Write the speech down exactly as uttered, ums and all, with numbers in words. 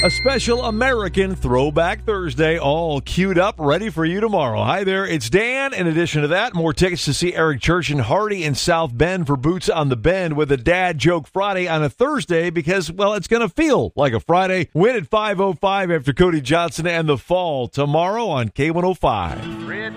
A special American Throwback Thursday, all queued up, ready for you tomorrow. Hi there, it's Dan. In addition to that, more tickets to see Eric Church and Hardy in South Bend for Boots on the Bend with a Dad Joke Friday on a Thursday because, well, it's going to feel like a Friday. Win at five oh five after Cody Johnson and the Fall tomorrow on K one oh five.